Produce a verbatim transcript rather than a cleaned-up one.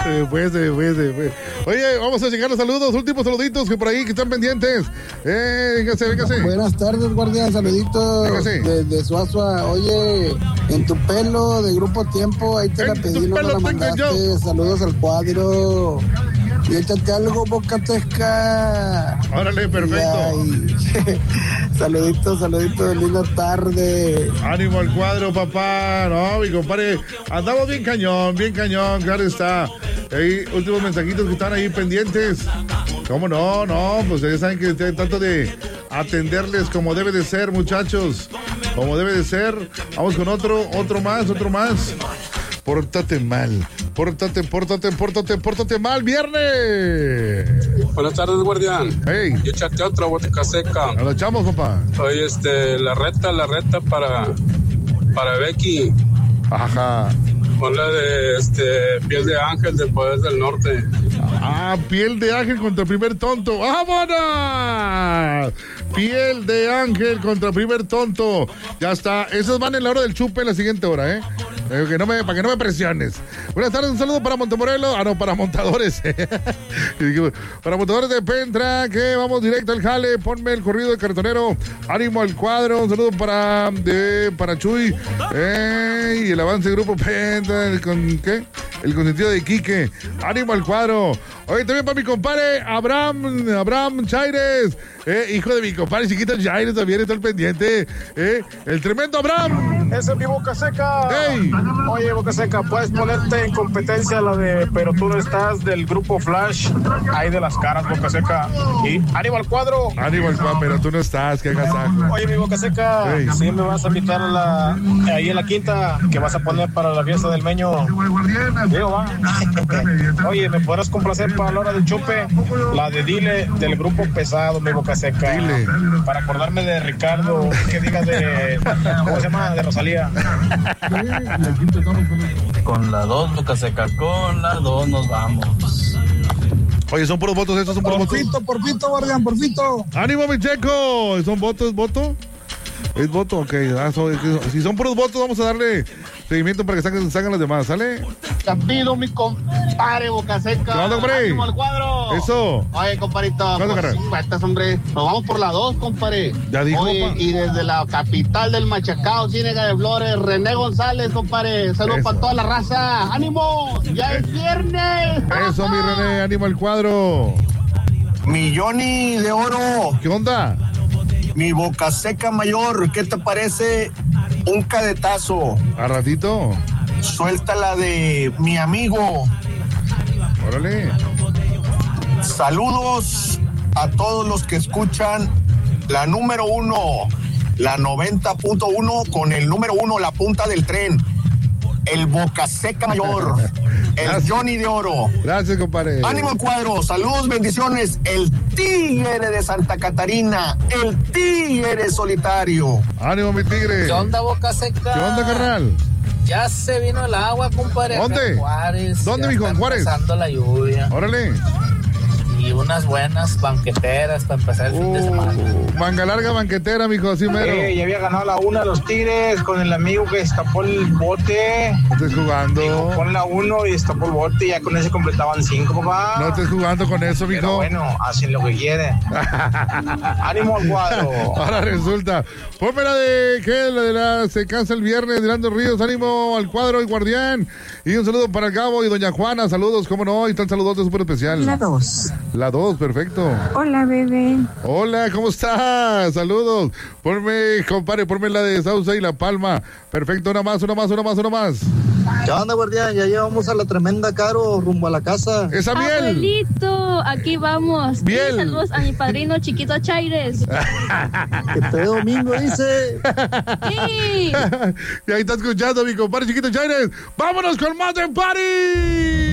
Se fue, se fue, se fue. Oye, vamos a llegar los saludos, últimos saluditos que por ahí que están pendientes. Eh, véngase, véngase. Buenas tardes, guardián, saluditos Véngase. desde Suazua. Oye, en tu pelo de Grupo Tiempo, ahí te En la tu pedí, no me pelo la tengo mandaste. yo. Saludos al cuadro. Y échate algo, Bocatesca. Órale, perfecto. Ay. Saluditos, saluditos, linda tarde. Ánimo al cuadro, papá. No, mi compadre, andamos bien cañón, bien cañón, claro está. Hay últimos mensajitos que están ahí pendientes. ¿Cómo no? No, pues ya saben que tanto de atenderles como debe de ser, muchachos. Como debe de ser. Vamos con otro, otro más, otro más. Pórtate mal. Pórtate, pórtate, pórtate, pórtate mal, viernes. Buenas tardes, guardián. Hey. Y échate otra botica seca. Nos la echamos, papá. Oye, este, la reta, la reta para, para Becky. Ajá. Con la de, este, Piel de Ángel de Poder del Norte. Ah, Piel de Ángel contra Primer Tonto. ¡Vámonos! Piel de Ángel contra Primer Tonto. Ya está. Esos van en la hora del chupe en la siguiente hora, ¿eh? Eh, que no me, para que no me presiones. Buenas tardes, un saludo para Montemorelos. Ah, no, para montadores. Para montadores de Pentra, que vamos directo al jale. Ponme el corrido de cartonero. Ánimo al cuadro. Un saludo para, de, para Chuy. Eh, y el avance del grupo Pentra. El, con, ¿qué? El consentido de Quique. Ánimo al cuadro. Oye, también para mi compadre Abraham, Abraham Chaires. Eh, hijo de mi compadre chiquito Chaires también está al pendiente. Eh, el tremendo Abraham. Ese es mi Boca Seca. Hey. Oye, Boca Seca, puedes ponerte en competencia la de Pero tú no estás del grupo Flash, ahí de las caras, Boca Seca. Y ánimo al cuadro. Ánimo al cuadro, pero tú no estás, que hagas algo. Oye, mi Boca Seca, Hey. sí me vas a invitar a la, ahí en la quinta que vas a poner para la fiesta del Meño. Digo, va. Oye, ¿me podrás complacer para la hora del chupe? La de Dile del grupo Pesado, mi Boca Seca. Dile. Para acordarme de Ricardo, que diga de, ¿cómo se llama? De Rosalía. Con la dos, Boca Seca, con la dos nos vamos. Oye, son puros votos, estos son puros votos. Porfito, porfito, guardián, porfito. ¡Ánimo, mi checo! ¿Son votos, voto? ¿Es voto? Ok. Ah, so, si son puros votos, vamos a darle seguimiento para que salgan, salgan los demás, ¿sale? Te pido, mi compadre Boca Seca. ¿Qué onda, hombre? ¡Ánimo al cuadro! Eso. Oye, compadrito, ¿Qué onda, pues, carnal? cincuenta, hombre. Nos vamos por la dos, compadre. Ya dijo, Oye, pa. y desde la capital del Machacao, Ciénega de Flores, René González, compadre. Saludos Eso. para toda la raza. ¡Ánimo! ¡Ya es viernes! Eso, mi René, ánimo al cuadro. Mi Johnny de Oro, ¿Qué onda? mi Boca Seca mayor, ¿qué te parece un cadetazo? ¿A ratito? Suelta la de mi amigo. Órale. Saludos a todos los que escuchan la número uno, la noventa punto uno con el número uno, la punta del tren. El Boca Seca mayor, el Gracias. Johnny de Oro. Gracias, compadre. Ánimo al cuadro, saludos, bendiciones. El Tigre de Santa Catarina, el Tigre solitario. Ánimo, mi tigre. ¿Qué onda, Boca Seca? ¿Qué onda, carnal? Ya se vino el agua, compadre. acá ¿Dónde? en Juárez. ¿Dónde, Ya mijo? está ¿En Juárez? empezando la lluvia. Órale. Y unas buenas banqueteras para empezar el fin de semana. Uh, manga larga banquetera, mijo, así mero. Eh, ya había ganado la una a los Tigres con el amigo que destapó el bote. No estés jugando. Pon la uno y destapó el bote y ya con ese completaban cinco, papá. No estés jugando con eso, Pero mijo. bueno, hacen lo que quieren. Ánimo al cuadro. Ahora resulta. Ponme la de que la de la se cansa el viernes de Lando Ríos. Ánimo al cuadro y guardián. Y un saludo para el Gabo y doña Juana. Saludos, cómo no. Y están saludos súper especial. La dos. La dos, perfecto. Hola, bebé. Hola, ¿cómo estás? Saludos. Ponme, compadre, ponme la de Sausa y La Palma. Perfecto, una más, una más, una más, una más. ¿Qué onda, guardián? Ya llevamos a la tremenda Caro rumbo a la casa. Esa miel. Abuelito, aquí vamos. Miel. Y saludos a mi padrino chiquito Chaires. Que te dé domingo, dice. Sí. Y ahí está escuchando mi compadre chiquito Chaires. ¡Vámonos con más de Party!